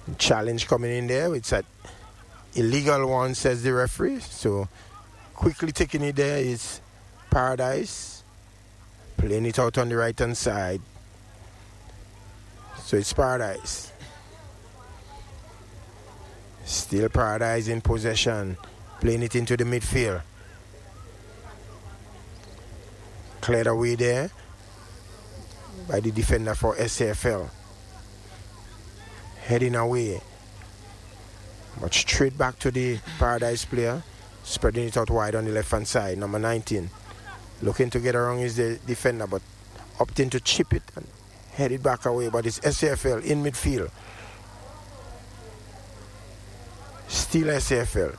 Challenge coming in there. It's an illegal one, says the referee. So quickly taking it there is Paradise. Playing it out on the right hand side. So it's Paradise. Still Paradise in possession. Playing it into the midfield. Cleared away there by the defender for SAFL. Heading away. But straight back to the Paradise player. Spreading it out wide on the left hand side. Number 19. Looking to get around is the defender, but opting to chip it and head it back away. But it's SAFL in midfield. Still SAFL.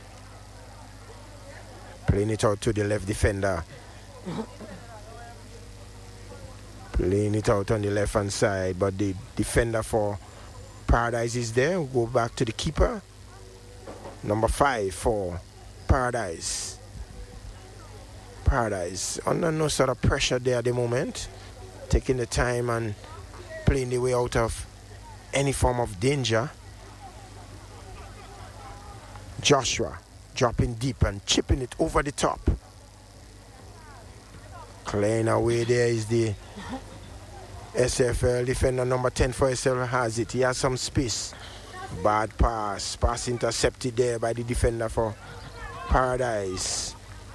Playing it out to the left defender. Playing it out on the left hand side, but the defender for Paradise is there. We'll go back to the keeper. Number 5 for Paradise. Paradise under no sort of pressure there at the moment. Taking the time and playing the way out of any form of danger. Joshua dropping deep and chipping it over the top. Clearing away there is the SFL defender. Number 10 for SFL has it. He has some space. Bad pass. Pass intercepted there by the defender for Paradise.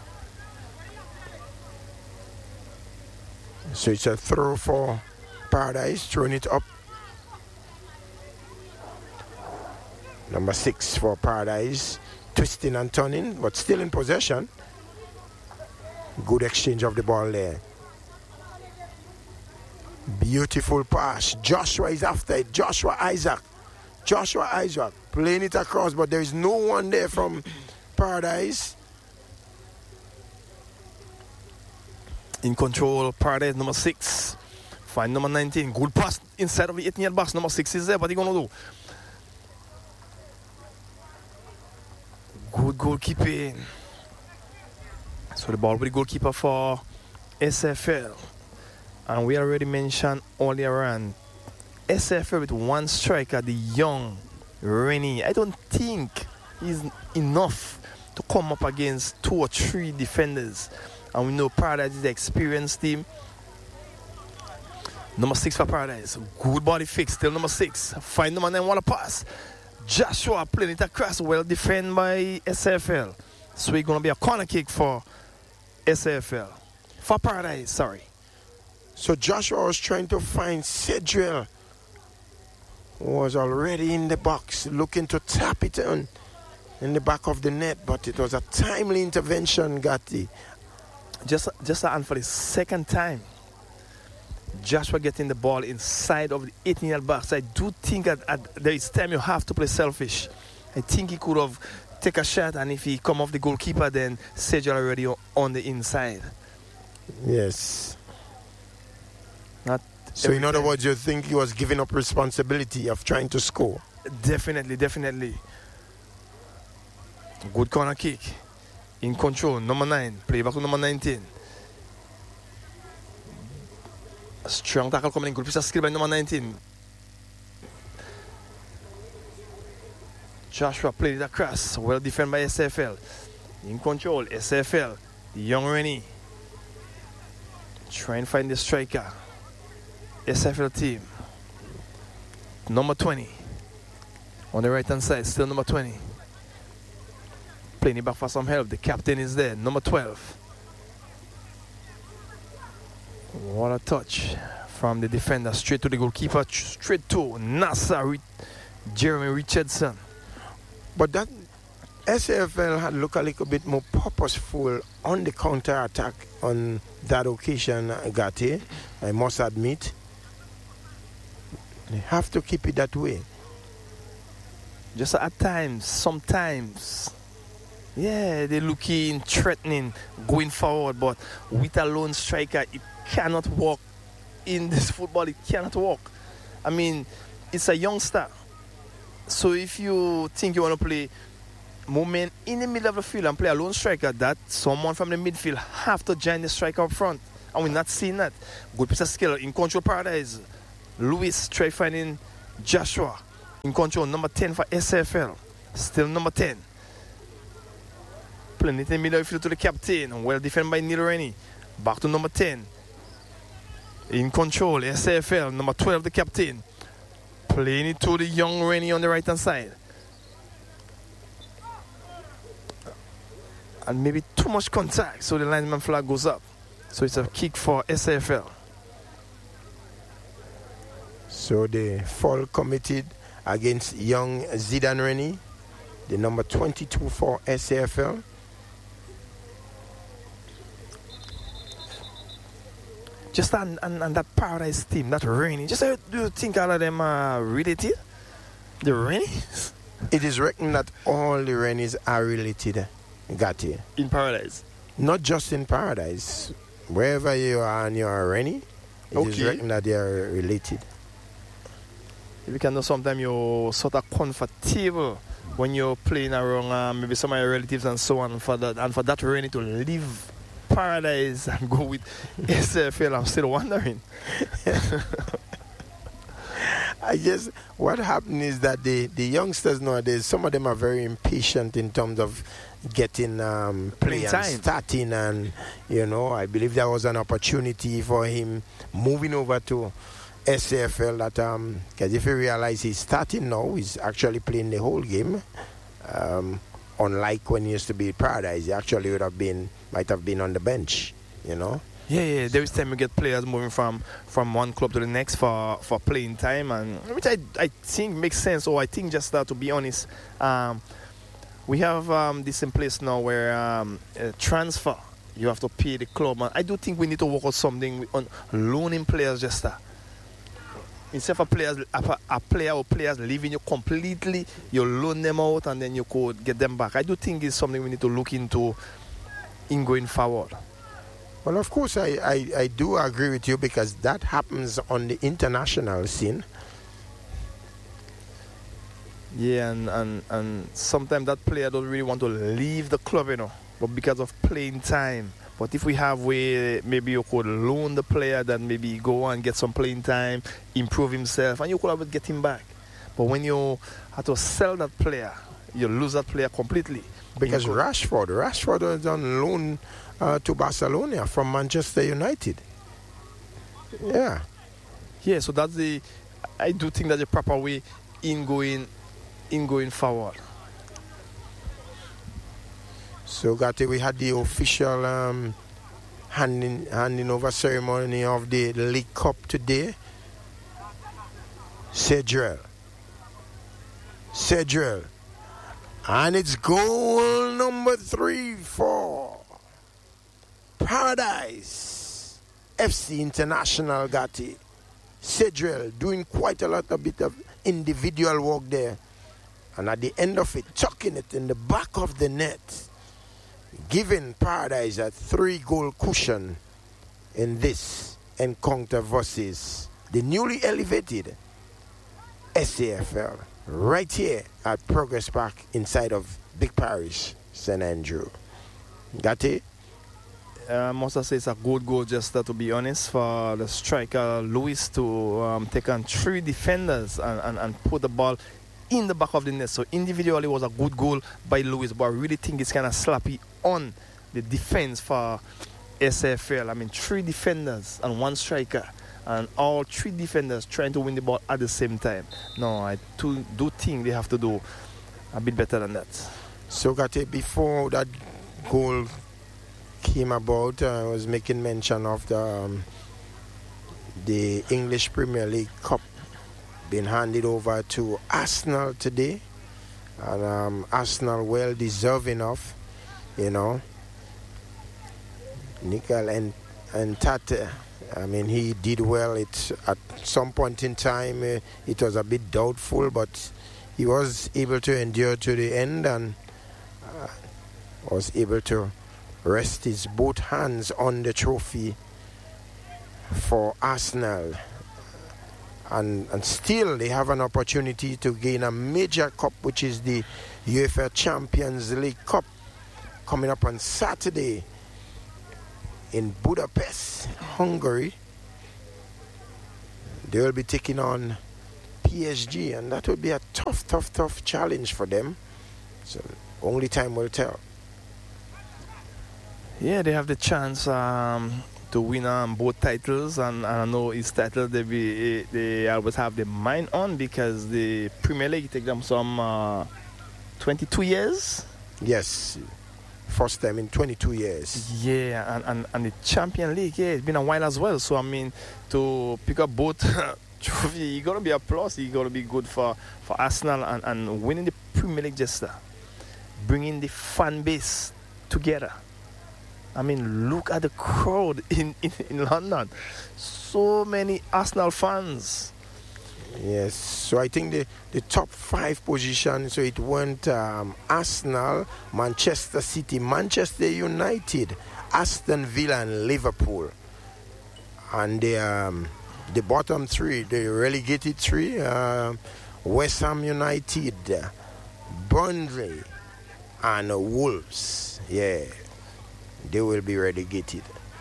So it's a throw for Paradise. Throwing it up. Number 6 for Paradise. Twisting and turning, but still in possession. Good exchange of the ball there. Beautiful pass. Joshua is after it. Joshua Isaac playing it across, but there is no one there from Paradise. In control, Paradise, number 6. Find number 19. Good pass inside of the 18-yard box. Number 6 is there. What are you going to do? Good goalkeeping. So the ball with the goalkeeper for SFL. And we already mentioned earlier on, SFL with one striker, the young Rennie. I don't think he's enough to come up against 2 or 3 defenders. And we know Paradise is the experienced team. Number 6 for Paradise. Good body fix. Still number 6. Find number 9. What a pass. Joshua playing it across. Well defended by SFL. So it's going to be a corner kick for SFL. For Paradise, sorry. So Joshua was trying to find Cedriel, who was already in the box, looking to tap it on in the back of the net, but it was a timely intervention, Gatti. Just and for the second time, Joshua getting the ball inside of the 18-yard box. I do think at there is time you have to play selfish. I think he could have taken a shot, and if he come off the goalkeeper, then Cedriel already on the inside. Yes. Not so in other words, you think he was giving up responsibility of trying to score? Definitely. Good corner kick. In control, number 9. Play back to number 19. A strong tackle coming in. Good piece of skill by number 19. Joshua played it across. Well defended by SFL. In control, SFL. The young Rennie. Try and find the striker. SFL team. Number 20. On the right hand side, still number 20. Playing it back for some help. The captain is there. Number 12. What a touch from the defender. Straight to the goalkeeper. Straight to Nassar. Jeremy Richardson. But that SFL had looked a little bit more purposeful on the counter-attack on that occasion, Gatti, I must admit. They have to keep it that way. Just at times, sometimes, yeah, they're looking, threatening, going forward, but with a lone striker, it cannot work in this football. It cannot work. I mean, it's a youngster. So if you think you want to play movement in the middle of the field and play a lone striker, that someone from the midfield have to join the striker up front. And we're not seeing that. Good piece of skill in control. Paradise. Lewis try finding Joshua. In control, number 10 for SFL. Still number 10. Playing it in middle field to the captain. Well defended by Neil Rennie. Back to number 10. In control, SFL. Number 12, the captain. Playing it to the young Rennie on the right hand side. And maybe too much contact, so the lineman flag goes up. So it's a kick for SFL. So the foul committed against young Zidane Rennie, the number 22 for SAFL. Just on that Paradise team, that Rennie, just do you think all of them are related? The Rennie? It is reckoned that all the Rennies are related, Gatti. In Paradise? Not just in Paradise. Wherever you are and you are a Rennie, it is reckoned that they are related. You can know sometimes you're sort of comfortable when you're playing around maybe some of your relatives and so on. And for that Rennie to leave Paradise and go with SFL, I'm still wondering. I guess what happened is that the youngsters nowadays, some of them are very impatient in terms of getting play and starting, and I believe there was an opportunity for him moving over to SAFL that because if you realize he's starting now, he's actually playing the whole game. Unlike when he used to be at Paradise, he actually might have been on the bench, Yeah. There is time you get players moving from one club to the next for playing time, and which I think makes sense. Or I think just that, to be honest, we have this in place now where transfer, you have to pay the club. And I do think we need to work on something on loaning players just that. Instead of a player or players leaving you completely, you loan them out and then you could get them back. I do think it's something we need to look into in going forward. Well, of course, I do agree with you, because that happens on the international scene. Yeah, and sometimes that player don't really want to leave the club, but because of playing time. But if we have way, maybe you could loan the player, then maybe go and get some playing time, improve himself, and you could always get him back. But when you have to sell that player, you lose that player completely. Because Rashford was on loan to Barcelona from Manchester United. Yeah. Yeah, so I do think that's the proper way in going forward. So, Gatti, we had the official handing over ceremony of the League Cup today. Cedrel. And it's goal number 3 for Paradise FC International, Gatti. Cedrel doing quite a bit of individual work there. And at the end of it, chucking it in the back of the net, giving Paradise a 3-goal cushion in this encounter versus the newly elevated SAFL right here at Progress Park inside of Big Parish, St. Andrew. Gatti? I must say it's a good goal, just to be honest, for the striker Lewis to take on 3 defenders and put the ball in the back of the net. So individually it was a good goal by Lewis, but I really think it's kind of sloppy on the defense for SFL. I mean, 3 defenders and 1 striker, and all 3 defenders trying to win the ball at the same time. No, I do think they have to do a bit better than that. So, Gatti, before that goal came about, I was making mention of the English Premier League Cup being handed over to Arsenal today, and Arsenal well deserving of, Nickel and Tate. I mean, he did well. At some point in time, it was a bit doubtful, but he was able to endure to the end and was able to rest his both hands on the trophy for Arsenal. And still they have an opportunity to gain a major cup, which is the UEFA Champions League Cup, coming up on Saturday in Budapest, Hungary. They will be taking on PSG, and that would be a tough challenge for them. So only time will tell. Yeah, they have the chance to win both titles, and I know his title they always have their mind on, because the Premier League take them some 22 years. Yes, first time in 22 years. Yeah, and the Champions League, yeah, it's been a while as well. So I mean, to pick up both trophy, you gotta be a plus. You gotta be good for Arsenal, and winning the Premier League, just bringing the fan base together. I mean, look at the crowd in London. So many Arsenal fans. Yes, so I think the top 5 positions, so it went Arsenal, Manchester City, Manchester United, Aston Villa and Liverpool. And the bottom 3, the relegated 3, West Ham United, Burnley and Wolves. Yeah, they will be relegated.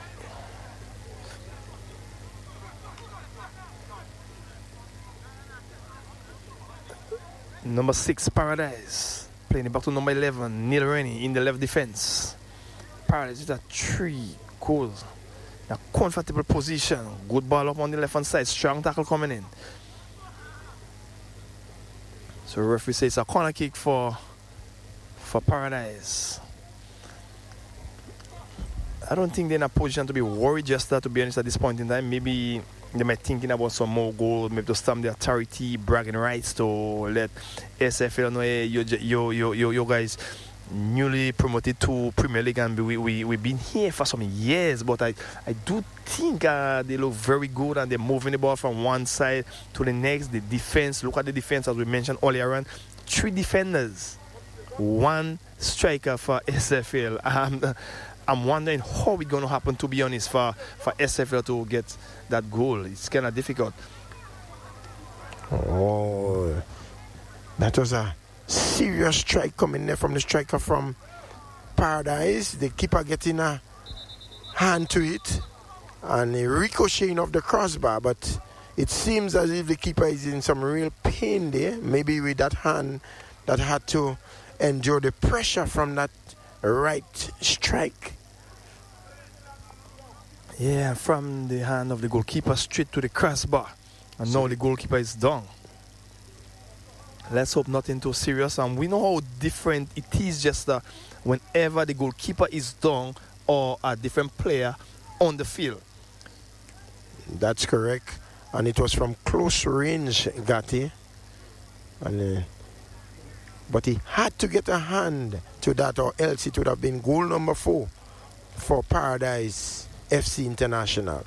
Number 6, Paradise, playing it back to number 11, Neil Rennie in the left defense. Paradise is a 3 goals. A comfortable position. Good ball up on the left hand side. Strong tackle coming in. So referee says a corner kick for Paradise. I don't think they're in a position to be worried, just that, to be honest, at this point in time. Maybe they might thinking about some more goals, maybe to stamp their authority, bragging rights, to let SFL know, hey, you guys newly promoted to Premier League, and we've been here for some years. But I do think they look very good, and they're moving the ball from one side to the next. The defense, look at the defense, as we mentioned earlier on. 3 defenders, 1 striker for SFL. I'm wondering how it's going to happen, to be honest, for SFL to get that goal. It's kind of difficult. Oh, that was a serious strike coming there from the striker from Paradise. The keeper getting a hand to it, and a ricocheting of the crossbar, but it seems as if the keeper is in some real pain there, maybe with that hand that had to endure the pressure from that right strike. Yeah, from the hand of the goalkeeper straight to the crossbar, and now the goalkeeper is down. Let's hope nothing too serious, and we know how different it is, just whenever the goalkeeper is down or a different player on the field. That's correct, and it was from close range, Gatti, and but he had to get a hand to that, or else it would have been goal number 4 for Paradise FC International.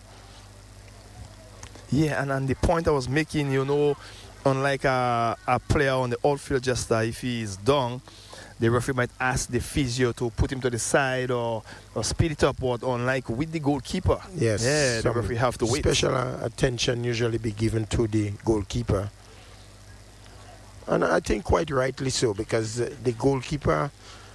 Yeah, and the point I was making, unlike a player on the outfield, just if he is down, the referee might ask the physio to put him to the side or speed it up. But unlike with the goalkeeper, yes, yeah, the referee have to wait. Special attention usually be given to the goalkeeper. And I think quite rightly so, because the goalkeeper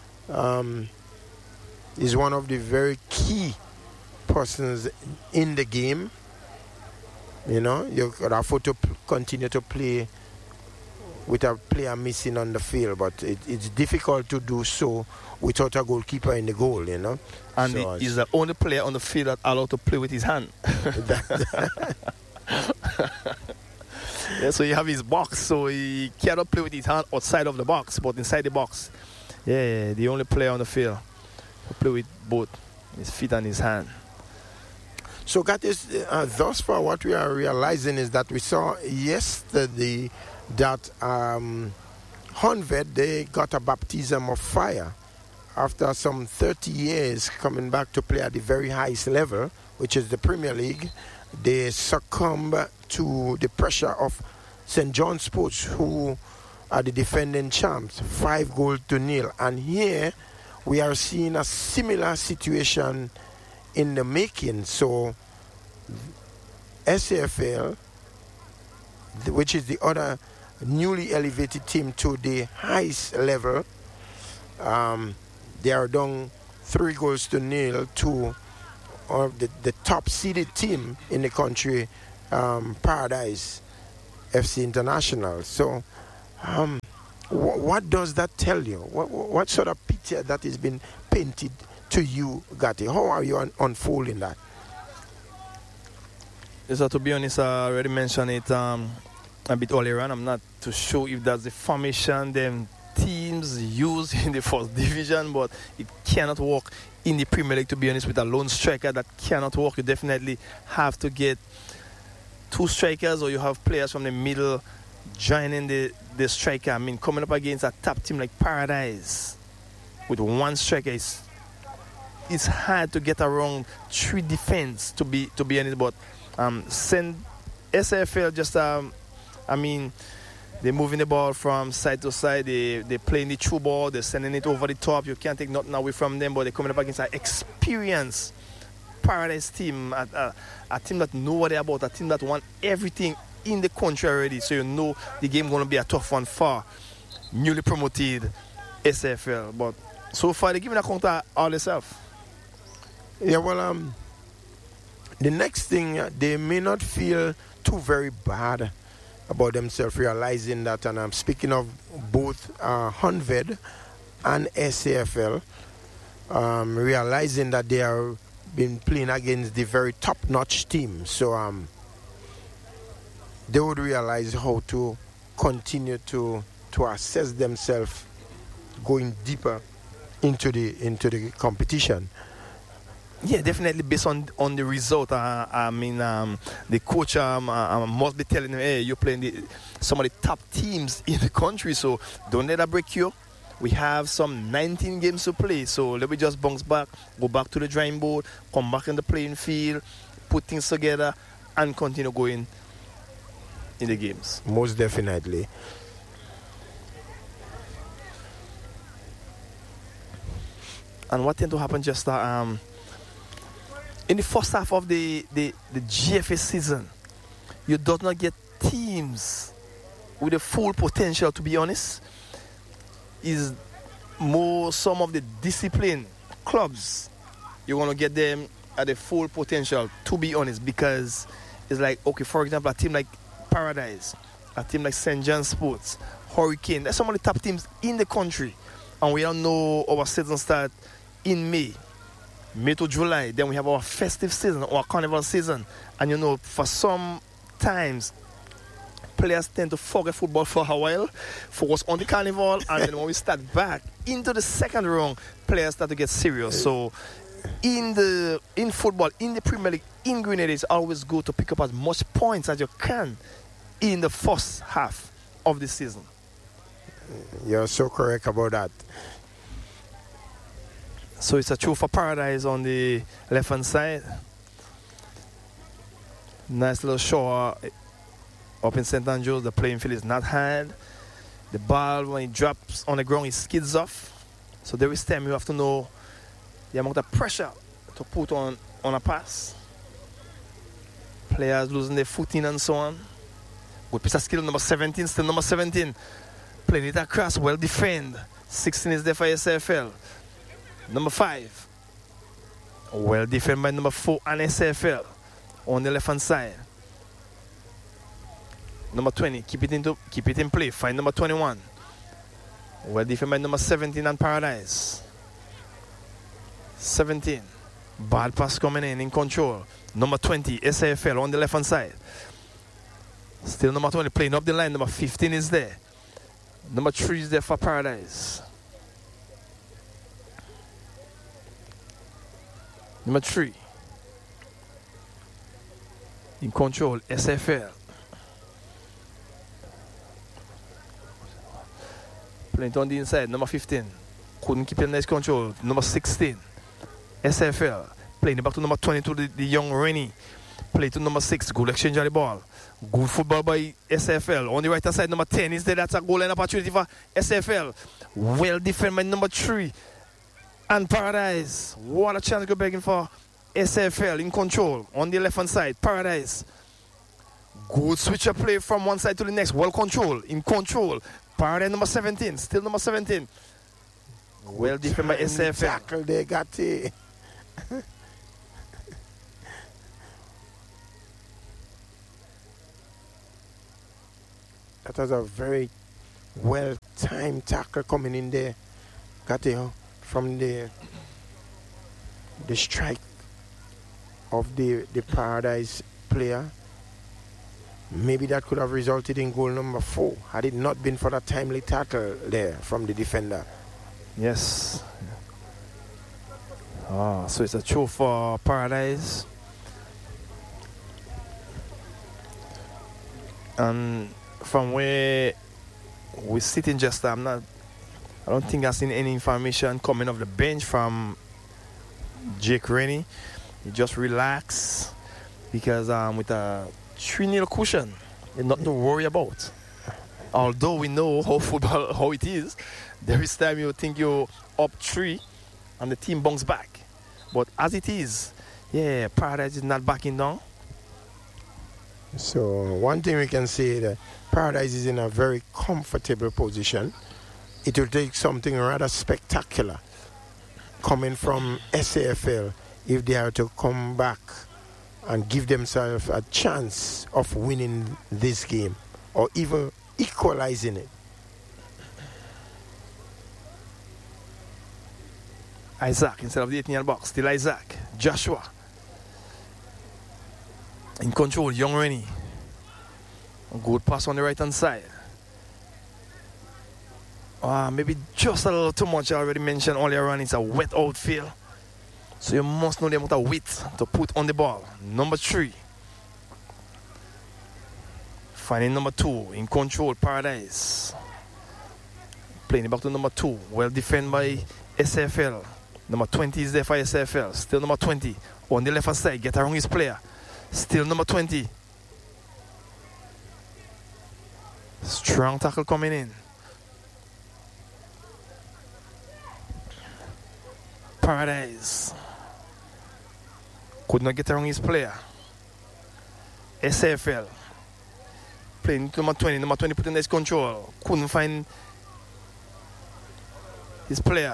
is one of the very key persons in the game. You could afford to continue to play with a player missing on the field, but it's difficult to do so without a goalkeeper in the goal, And so he's the only player on the field that allowed to play with his hand. Yeah, so you have his box, so he cannot play with his hand outside of the box, but inside the box. Yeah, the only player on the field who play with both his feet and his hand. So that is, thus far what we are realizing is that we saw yesterday that Honved, they got a baptism of fire after some 30 years coming back to play at the very highest level, which is the Premier League. They succumb to the pressure of St. John Sports, who are the defending champs, 5-0. And here we are seeing a similar situation in the making. So SAFL, which is the other newly elevated team to the highest level, they are down 3-0 to the top seeded team in the country, Paradise. FC International. So, what does that tell you? What sort of picture that has been painted to you, Gatti? How are you unfolding that? So to be honest, I already mentioned it a bit earlier on. I'm not too sure if that's the formation them teams use in the first division, but it cannot work in the Premier League, to be honest, with a lone striker. That cannot work. You definitely have to get two strikers, or you have players from the middle joining the striker. I mean, coming up against a top team like Paradise with one striker, it's hard to get around three defense, to be honest, but send SFL just I mean, they're moving the ball from side to side. They're playing the true ball. They're sending it over the top. You can't take nothing away from them, but they're coming up against an experienced Paradise team, a team that know what they're about, a team that want everything in the country already. So you know the game going to be a tough one for newly promoted SFL. But so far, they're giving a counter all themselves. Yeah, well, the next thing, they may not feel too very bad about themselves, realizing that, and I'm speaking of both Honved and SAFL, realizing that they are been playing against the very top-notch team. So they would realize how to continue to assess themselves going deeper into the competition. Yeah, definitely based on the result. I mean, the coach must be telling them, hey, you're playing some of the top teams in the country, so don't let that break you. We have some 19 games to play, so let me just bounce back, go back to the drawing board, come back in the playing field, put things together, and continue going in the games. Most definitely. And what tend to happen just in the first half of the GFA season, you do not get teams with a full potential, to be honest. Is more some of the disciplined clubs. You want to get them at the full potential, to be honest, because it's like, okay, for example, a team like Paradise, a team like St. John Sports, Hurricane, that's some of the top teams in the country. And we don't know our season start in May to July. Then we have our festive season, our carnival season. And you know, for some times, players tend to forget football for a while, focus on the carnival, and then when we start back into the second round, players start to get serious. So in football, in the Premier League, in Grenada, it's always good to pick up as much points as you can in the first half of the season. You're so correct about that. So it's a true for Paradise on the left-hand side. Nice little show up in St. Andrews. The playing field is not hard. The ball, when it drops on the ground, it skids off. So there is time you have to know the amount of pressure to put on a pass. Players losing their footing and so on. Good piece of skill, number 17, still number 17. Playing it across, well defended. 16 is there for SFL. Number 5. Well defended by number 4 and SFL on the left hand side. Number 20, keep it in play. Find number 21. Well defended by number 17 and Paradise. 17. Bad pass coming in control. Number 20, SAFL on the left hand side. Still number 20 playing up the line. Number 15 is there. Number 3 is there for Paradise. Number 3. In control, SFL. Playing on the inside, number 15. Couldn't keep in nice control. Number 16. SFL. Playing it back to number 22, the young Rennie. Play to number 6. Good exchange of the ball. Good football by SFL. On the right hand side, number 10 is there. That's a goal line opportunity for SFL. Well defended by number 3. And Paradise. What a chance to go begging for SFL in control. On the left hand side, Paradise. Good switcher play from one side to the next. Well control. In control. Paradise number 17. Still number 17. Well defended by SFL. Tackle they got it. That was a very well-timed tackle coming in there. Got it from the strike of the Paradise player. Maybe that could have resulted in goal number 4 had it not been for that timely tackle there from the defender. Yes. So it's a throw for Paradise. And from where we're sitting just I don't think I've seen any information coming off the bench from Jake Rennie. He just relax because with a 3-0 cushion, there's nothing to worry about. Although we know how it is, there is time you think you're up 3 and the team bounce back. But as it is, yeah, Paradise is not backing down. So one thing we can say that Paradise is in a very comfortable position. It will take something rather spectacular coming from SAFL if they are to come back and give themselves a chance of winning this game or even equalizing it. Isaac instead of the 18-yard box. Still Isaac. Joshua. In control, Young Rennie. A good pass on the right-hand side. Maybe just a little too much. I already mentioned earlier on, it's a wet outfield. So you must know the amount of weight to put on the ball. Number 3. Finding number 2. In control, Paradise. Playing it back to number 2. Well defended by SFL. Number 20 is there for SFL. Still number 20. On the left side, get around his player. Still number 20. Strong tackle coming in. Paradise. Could not get around his player. SFL. Playing to number 20. Number 20 put in his control. Couldn't find his player.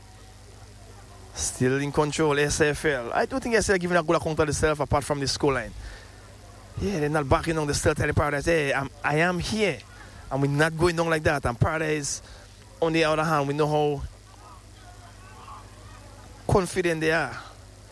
Still in control, SFL. I don't think SFL giving a good account of themselves apart from the score line. Yeah, they're not backing on. They're still telling Paradise, hey, I am here. And we're not going down like that. And Paradise, on the other hand, we know how confident they are.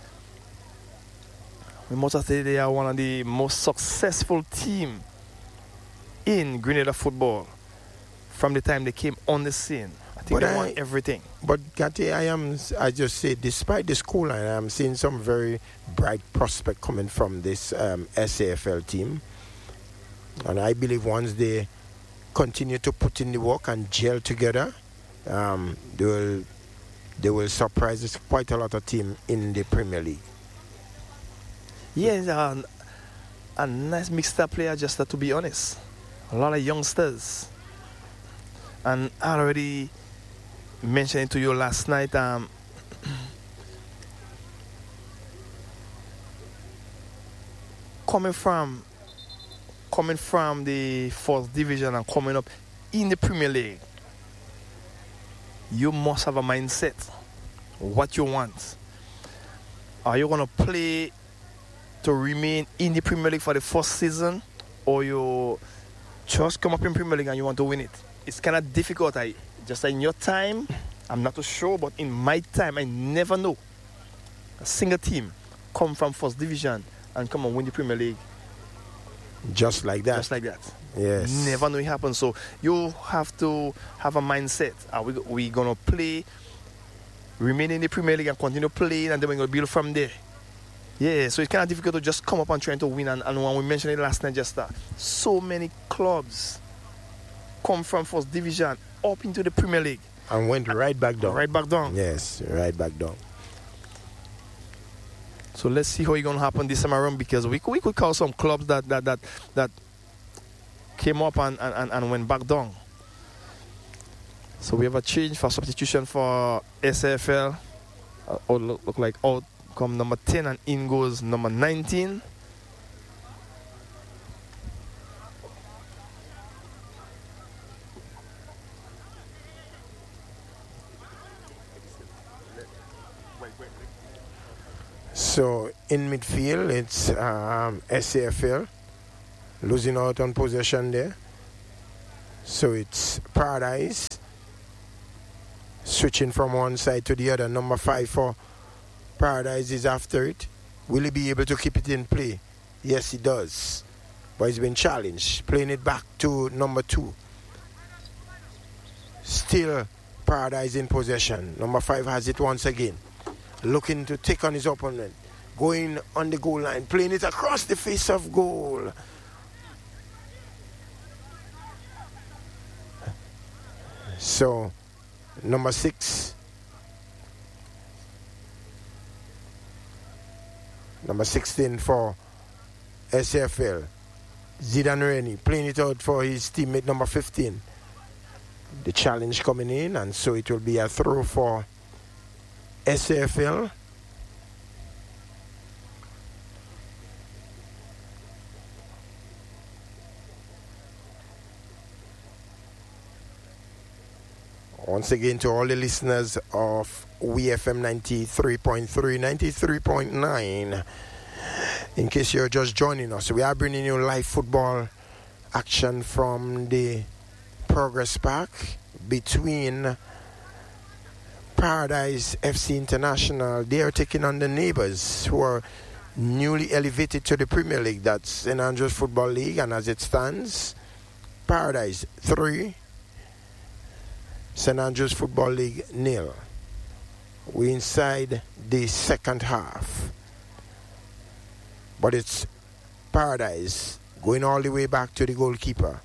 We must say they are one of the most successful teams in Grenada football from the time they came on the scene. I think they won everything. But Gatti, I just say, despite the scoreline, I'm seeing some very bright prospect coming from this SAFL team. And I believe once they continue to put in the work and gel together, they will surprise quite a lot of teams in the Premier League. Yeah, a nice mixed-up player, just to be honest. A lot of youngsters. And I already mentioned it to you last night. Coming from the 4th division and coming up in the Premier League, you must have a mindset. What you want. Are you going to play to remain in the Premier League for the first season, or you just come up in Premier League and you want to win it? It's kind of difficult. Just in your time, I'm not too sure, but in my time, I never know a single team come from 1st division and come and win the Premier League. Just like that. Just like that. Yes. Never know it happens. So you have to have a mindset. Are we going to play, remain in the Premier League and continue playing, and then we're going to build from there? Yeah, so it's kind of difficult to just come up and try to win. And when we mentioned it last night, just so many clubs come from 1st division up into the Premier League. And went right back down. Right back down. Yes, right back down. So let's see how it's going to happen this time around, because we could call some clubs that came up and went back down. So we have a change for substitution for SFL. Look like out come number 10 and in goes number 19. So in midfield, it's SAFL losing out on possession there. So it's Paradise switching from one side to the other. Number 5 for Paradise is after it. Will he be able to keep it in play? Yes, he does. But he's been challenged. Playing it back to number 2. Still Paradise in possession. Number 5 has it once again. Looking to take on his opponent. Going on the goal line. Playing it across the face of goal. So, number 6. Number 16 for SAFL. Zidane Reni playing it out for his teammate number 15. The challenge coming in, and so it will be a throw for SAFL. Once again, to all the listeners of WeFM 93.3, 93.9, in case you're just joining us, we are bringing you live football action from the Progress Park between Paradise FC International. They are taking on the neighbors who are newly elevated to the Premier League. That's St. Andrews Football League, and as it stands, Paradise 3, St. Andrews Football League 0. We're inside the second half. But it's Paradise going all the way back to the goalkeeper.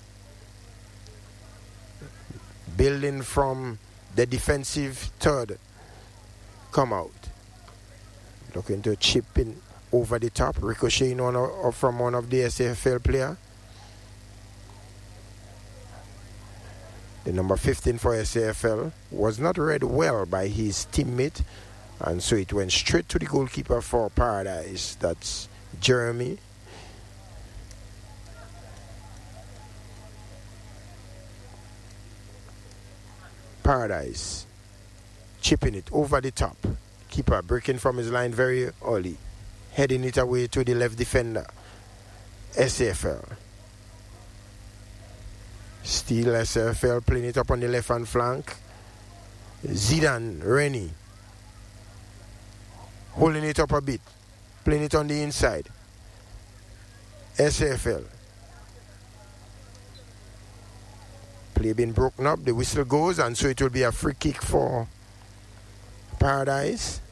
Building from the defensive third. Come out. Looking to chip in over the top. Ricocheting from one of the SAFL player. The number 15 for SAFL was not read well by his teammate, and so it went straight to the goalkeeper for Paradise. That's Jeremy. Paradise chipping it over the top. Keeper breaking from his line very early, heading it away to the left defender, SAFL. Still SAFL playing it up on the left hand flank. Zidane Reni holding it up a bit, playing it on the inside. SAFL. Play being broken up, the whistle goes, and so it will be a free kick for Paradise.